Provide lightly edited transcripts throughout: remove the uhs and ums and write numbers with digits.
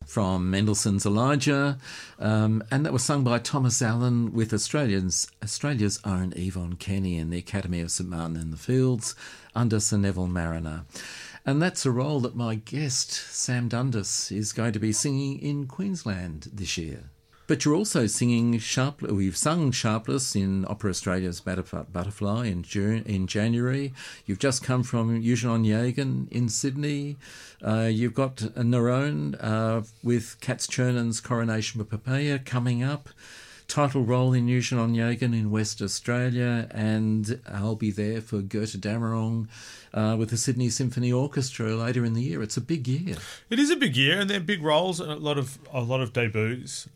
from Mendelssohn's Elijah, and that was sung by Thomas Allen with Australia's own Yvonne Kenny in the Academy of St Martin in the Fields under Sir Neville Marriner. And that's a role that my guest, Sam Dundas, is going to be singing in Queensland this year. But you're also singing you've sung Sharpless in Opera Australia's Butterfly in January. You've just come from Eugene Onegin in Sydney. You've got Nerone with Katz Chernon's Coronation of Poppaea coming up. Title role in Eugene Onegin in West Australia, and I'll be there for Goethe Damerong with the Sydney Symphony Orchestra later in the year. It's a big year. It is a big year, and they're big roles and a lot of debuts.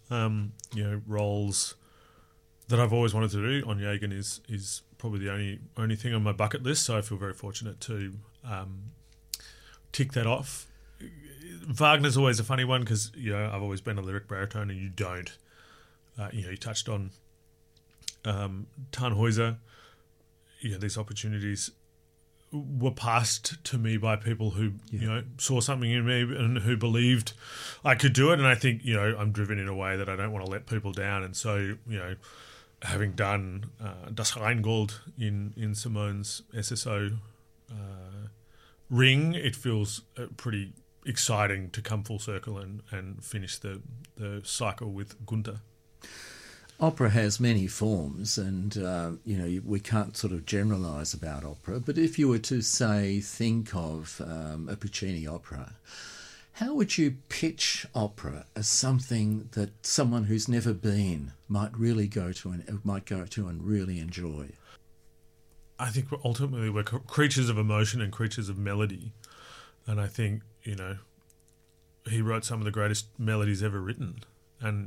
Roles that I've always wanted to do. Onegin is probably the only thing on my bucket list, so I feel very fortunate to tick that off. Wagner's always a funny one because I've always been a lyric baritone, and you don't. You touched on Tannhäuser. These opportunities were passed to me by people who saw something in me and who believed I could do it. And I think I'm driven in a way that I don't want to let people down. And so having done Das Rheingold in Simone's SSO Ring, it feels pretty exciting to come full circle and finish the cycle with Gunther. Opera has many forms, and we can't sort of generalise about opera. But if you were to think of a Puccini opera, how would you pitch opera as something that someone who's never been might go to and really enjoy? I think ultimately we're creatures of emotion and creatures of melody, and I think he wrote some of the greatest melodies ever written, and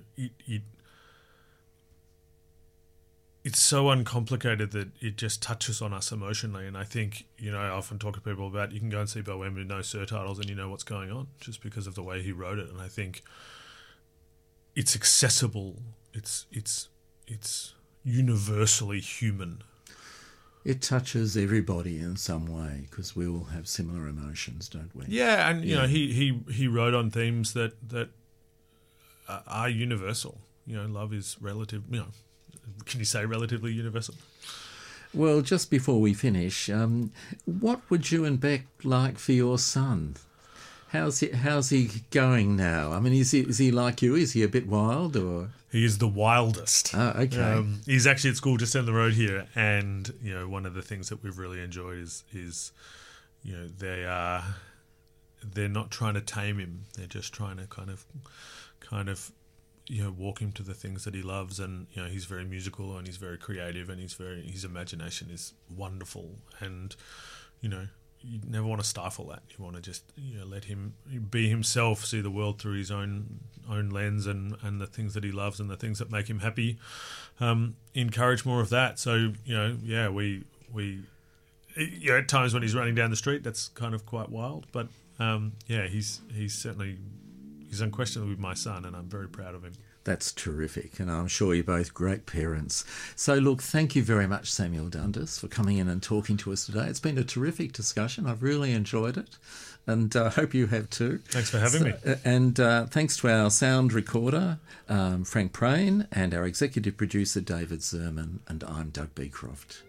it's so uncomplicated that it just touches on us emotionally. And I think, I often talk to people about you can go and see Bohème with no surtitles and you know what's going on just because of the way he wrote it. And I think it's accessible. It's universally human. It touches everybody in some way because we all have similar emotions, don't we? Yeah, and he wrote on themes that are universal. Love is relative. Can you say relatively universal? Well, just before we finish, what would you and Beck like for your son? How's he going now? I mean, is he like you? Is he a bit wild or? He is the wildest. Oh, okay. He's actually at school just down the road here, and one of the things that we've really enjoyed is they're not trying to tame him. They're just trying to kind of walk him to the things that he loves, and he's very musical and he's very creative and his imagination is wonderful, and you never want to stifle that. You want to just let him be himself, see the world through his own lens, and the things that he loves and the things that make him happy. Encourage more of that. So we at times when he's running down the street, that's kind of quite wild, but he's unquestionably my son, and I'm very proud of him. That's terrific, and I'm sure you're both great parents. So look, thank you very much, Samuel Dundas, for coming in and talking to us today. It's been a terrific discussion. I've really enjoyed it, and I hope you have too. Thanks for having me. And thanks to our sound recorder, Frank Prain, and our executive producer, David Zerman, and I'm Doug Beecroft.